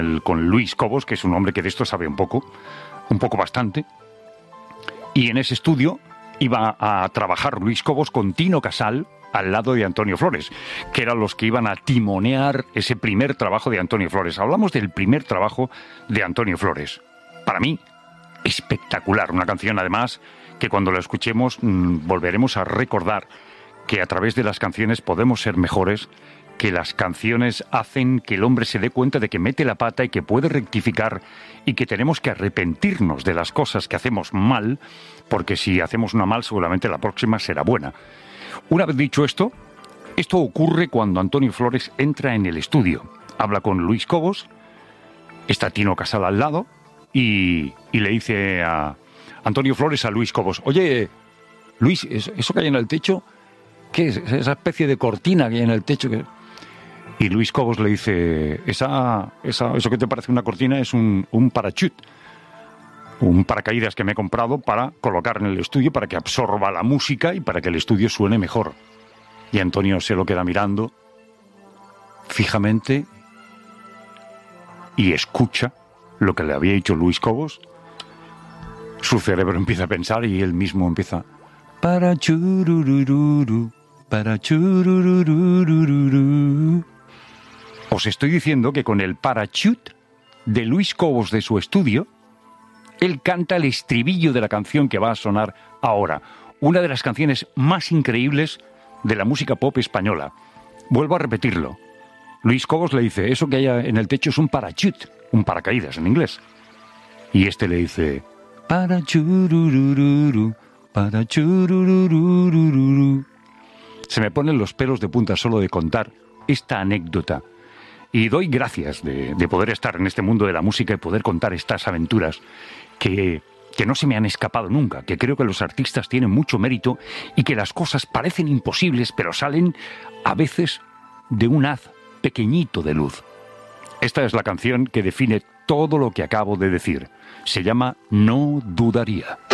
con Luis Cobos, que es un hombre que de esto sabe un poco bastante, y en ese estudio iba a trabajar Luis Cobos con Tino Casal al lado de Antonio Flores, que eran los que iban a timonear ese primer trabajo de Antonio Flores. Hablamos del primer trabajo de Antonio Flores. Para mí, espectacular. Una canción, además, que cuando la escuchemos volveremos a recordar que a través de las canciones podemos ser mejores, que las canciones hacen que el hombre se dé cuenta de que mete la pata y que puede rectificar y que tenemos que arrepentirnos de las cosas que hacemos mal, porque si hacemos una mal seguramente la próxima será buena. Una vez dicho esto ocurre cuando Antonio Flores entra en el estudio. Habla con Luis Cobos, está Tino Casal al lado y le dice a Antonio Flores a Luis Cobos: oye, Luis, ¿eso que hay en el techo? ¿Qué es? Esa especie de cortina que hay en el techo. Y Luis Cobos le dice: eso que te parece una cortina es un parachute, un paracaídas que me he comprado para colocar en el estudio para que absorba la música y para que el estudio suene mejor. Y Antonio se lo queda mirando fijamente y escucha lo que le había dicho Luis Cobos. Su cerebro empieza a pensar y él mismo empieza: para chururururu, para chururururu. Os estoy diciendo que con el parachute de Luis Cobos de su estudio, él canta el estribillo de la canción que va a sonar ahora. Una de las canciones más increíbles de la música pop española. Vuelvo a repetirlo. Luis Cobos le dice: eso que hay en el techo es un parachute, un paracaídas en inglés. Y este le dice: para chururururu, para chururururu. Se me ponen los pelos de punta solo de contar esta anécdota. Y doy gracias de poder estar en este mundo de la música y poder contar estas aventuras que no se me han escapado nunca, que creo que los artistas tienen mucho mérito y que las cosas parecen imposibles, pero salen a veces de un haz pequeñito de luz. Esta es la canción que define todo lo que acabo de decir. Se llama No dudaría.